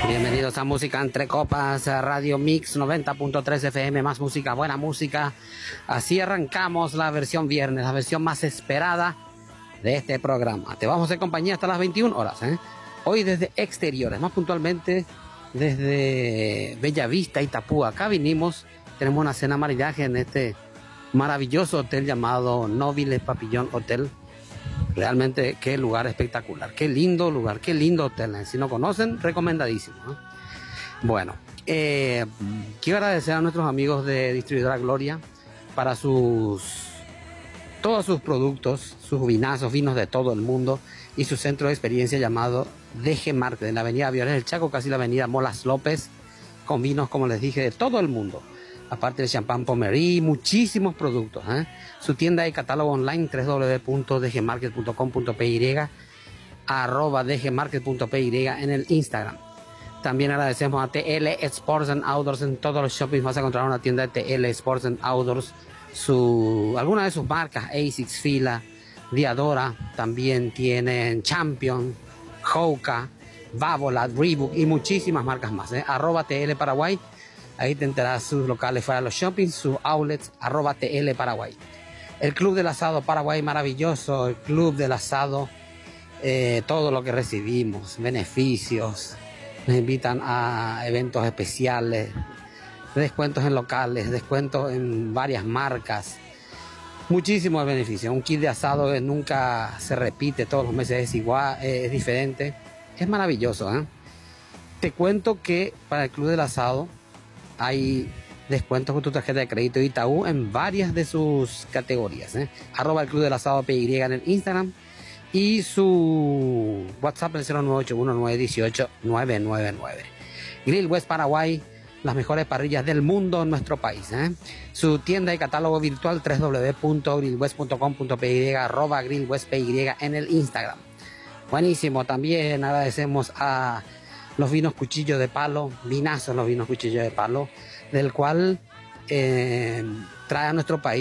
Bienvenidos a Música Entre Copas, Radio Mix 90.3 FM, más música, buena música. Así arrancamos la versión viernes, la versión más esperada de este programa. Te vamos a hacer compañía hasta las 21 horas, ¿eh? Hoy desde exteriores, más puntualmente desde Bellavista, Itapú. Acá vinimos, tenemos una cena maridaje en este maravilloso hotel llamado Nobile Papillon Hotel. Realmente qué lugar espectacular, qué lindo lugar, qué lindo hotel. Si no conocen, recomendadísimo, ¿no? Bueno, quiero agradecer a nuestros amigos de Distribuidora Gloria para todos sus productos, sus vinazos, vinos de todo el mundo, y su centro de experiencia llamado DG Market en la avenida Violeta del Chaco, casi la avenida Molas López, con vinos, como les dije, de todo el mundo. Aparte del champán Pommery, muchísimos productos, ¿eh? Su tienda de catálogo online, www.dgmarket.com.py, @dgmarket.py en el Instagram. También agradecemos a TL Sports and Outdoors. En todos los shoppings vas a encontrar una tienda de TL Sports and Outdoors. Algunas de sus marcas, ASICS, Fila, Diadora, también tienen Champion, Hoka, Babolat, Reebok y muchísimas marcas más, ¿eh? @TL Paraguay. Ahí te enterarás sus locales fuera de los shoppings, sus outlets, @TL Paraguay. El Club del Asado Paraguay, maravilloso. El Club del Asado, todo lo que recibimos, beneficios. Nos invitan a eventos especiales, descuentos en locales, descuentos en varias marcas. Muchísimos beneficios. Un kit de asado que nunca se repite, todos los meses es igual, es diferente. Es maravilloso, ¿eh? Te cuento que para el Club del Asado hay descuentos con tu tarjeta de crédito Itaú en varias de sus categorías, ¿eh? @el Club del Asado PY en el Instagram y su WhatsApp el 0981918999. Grill West Paraguay, las mejores parrillas del mundo en nuestro país, ¿eh? Su tienda y catálogo virtual www.grillwest.com.py, @grillwestpy en el Instagram. Buenísimo. También agradecemos a los vinos Cuchillo de Palo, vinazos los vinos Cuchillo de Palo, del cual trae a nuestro país